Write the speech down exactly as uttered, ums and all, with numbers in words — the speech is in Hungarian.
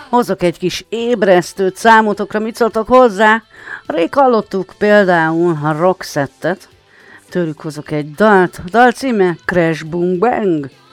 hozok egy kis ébresztőt számotokra, mit szóltok hozzá? Rég hallottuk például a Roxettet, tőlük hozok egy dalt, a dal címe Crash Boom Bang.